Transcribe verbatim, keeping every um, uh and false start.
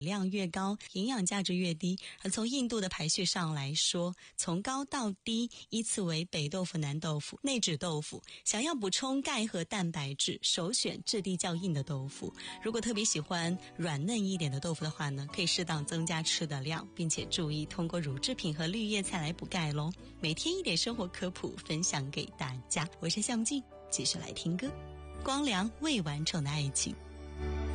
量越高，营养价值越低。而从印度的排序上来说，从高到低依次为北豆腐、南豆腐、内酯豆腐。想要补充钙和蛋白质，首选质地较硬的豆腐。如果特别喜欢软嫩一点的豆腐的话呢，可以适当增加吃的量，并且注意通过乳制品和绿叶菜来补钙咯。每天一点生活科普分享给大家，我是向静，继续来听歌。光良未完成的爱情。